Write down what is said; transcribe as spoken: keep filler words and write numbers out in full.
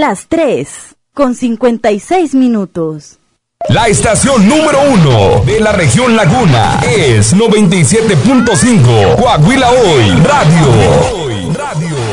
las tres con cincuenta y seis minutos. La estación número uno de la región Laguna es noventa y siete punto cinco Coahuila Hoy Radio. Hoy Radio.